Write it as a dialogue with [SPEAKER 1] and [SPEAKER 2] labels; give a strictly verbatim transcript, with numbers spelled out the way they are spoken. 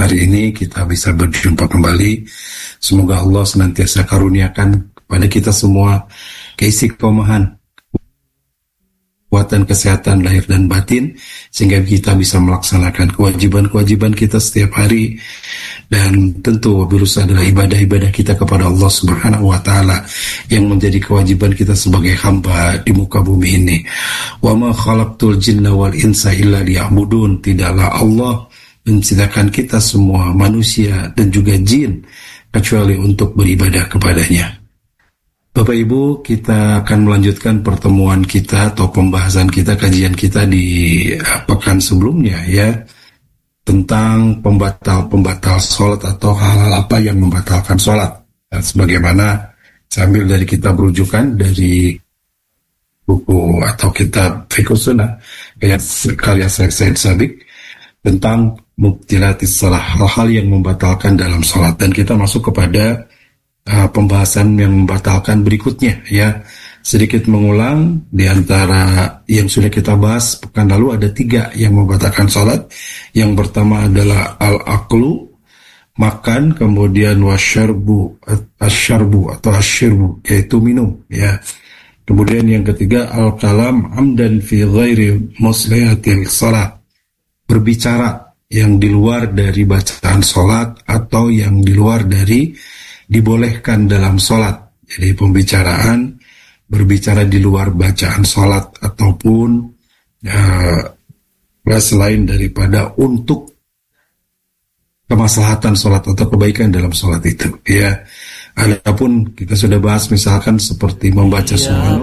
[SPEAKER 1] hari ini kita bisa berjumpa kembali. Semoga Allah senantiasa karuniakan kepada kita semua keistiqomahan, kekuatan kesehatan lahir dan batin, sehingga kita bisa melaksanakan kewajiban-kewajiban kita setiap hari. Dan tentu berusaha adalah ibadah-ibadah kita kepada Allah Subhanahu wa Ta'ala yang menjadi kewajiban kita sebagai hamba di muka bumi ini. Wa ma khalaqtul jinna wal insa illa liya'budun. Tidaklah Allah menciptakan kita semua manusia dan juga jin kecuali untuk beribadah kepadanya. Bapak Ibu, kita akan melanjutkan pertemuan kita atau pembahasan kita, kajian kita di pekan sebelumnya ya, tentang pembatal-pembatal sholat atau hal-hal apa yang membatalkan sholat. Dan sebagaimana saya ambil dari kitab rujukan dari buku atau kitab Fiqh Sunnah karya Said Sabiq tentang mubtilatis shalah, hal-hal yang membatalkan dalam sholat. Dan kita masuk kepada uh, pembahasan yang membatalkan berikutnya ya. Sedikit mengulang, di antara yang sudah kita bahas pekan lalu ada tiga yang membatalkan sholat. Yang pertama adalah al-aqlu, makan, kemudian wasyarbu, asyarbu atau asyirbu, yaitu minum ya. Kemudian yang ketiga al-kalam amdan fi ghairi muslihatil sholat, berbicara yang di luar dari bacaan sholat atau yang di luar dari dibolehkan dalam sholat. Jadi pembicaraan berbicara di luar bacaan sholat ataupun uh, selain daripada untuk kemaslahatan sholat atau kebaikan dalam sholat itu ya. Adapun kita sudah bahas misalkan seperti membaca subhanallah